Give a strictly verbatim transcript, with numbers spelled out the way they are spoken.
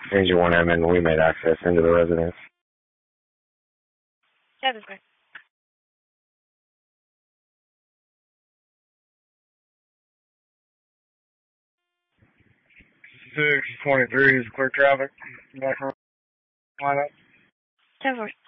Engine one M, and we made access into the residence. Yeah, that's great. six twenty-three is clear traffic. Back line up. ten four.